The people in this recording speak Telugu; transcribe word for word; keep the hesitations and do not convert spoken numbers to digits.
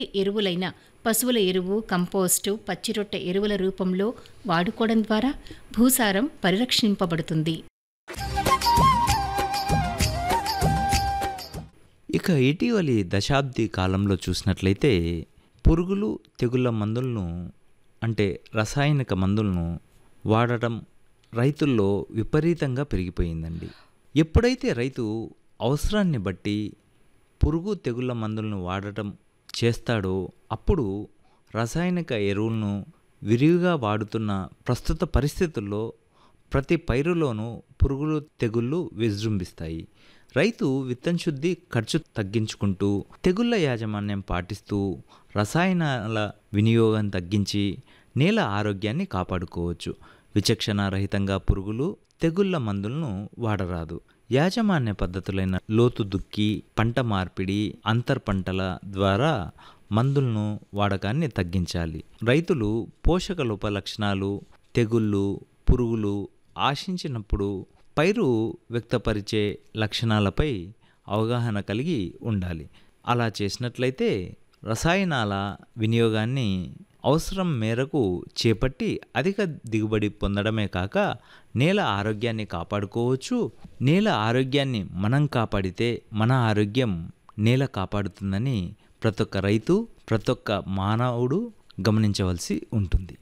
ఎరువులైన పశువుల ఎరువు, కంపోస్టు, పచ్చిరొట్ట ఎరువుల రూపంలో వాడుకోవడం ద్వారా భూసారం పరిరక్షింపబడుతుంది. ఇక ఇటీవలి దశాబ్ది కాలంలో చూసినట్లయితే పురుగులు, తెగుళ్ళ మందులను అంటే రసాయనిక మందులను వాడటం రైతుల్లో విపరీతంగా పెరిగిపోయిందండి. ఎప్పుడైతే రైతు అవసరాన్ని బట్టి పురుగు, తెగుళ్ళ మందులను వాడటం చేస్తాడో అప్పుడు రసాయనిక ఎరువులను విరివిగా వాడుతున్న ప్రస్తుత పరిస్థితుల్లో ప్రతి పైరులోనూ పురుగులు, తెగుళ్ళు విజృంభిస్తాయి. రైతు విత్తన శుద్ధి ఖర్చు తగ్గించుకుంటూ, తెగుళ్ళ యాజమాన్యం పాటిస్తూ, రసాయనాల వినియోగం తగ్గించి నేల ఆరోగ్యాన్ని కాపాడుకోవచ్చు. విచక్షణారహితంగా పురుగులు, తెగుళ్ళ మందులను వాడరాదు. యాజమాన్య పద్ధతులైన లోతు దుక్కి, పంట మార్పిడి, అంతర్ పంటల ద్వారా మందులను వాడకాన్ని తగ్గించాలి. రైతులు పోషక లోప లక్షణాలు, తెగుళ్ళు, పురుగులు ఆశించినప్పుడు పైరు వ్యక్తపరిచే లక్షణాలపై అవగాహన కలిగి ఉండాలి. అలా చేసినట్లయితే రసాయనాల వినియోగాన్ని అవసరం మేరకు చేపట్టి అధిక దిగుబడి పొందడమే కాక నేల ఆరోగ్యాన్ని కాపాడుకోవచ్చు. నేల ఆరోగ్యాన్ని మనం కాపాడితే మన ఆరోగ్యం నేల కాపాడుతుందని ప్రతి ఒక్క రైతు, ప్రతి ఒక్క మానవుడు గమనించవలసి ఉంటుంది.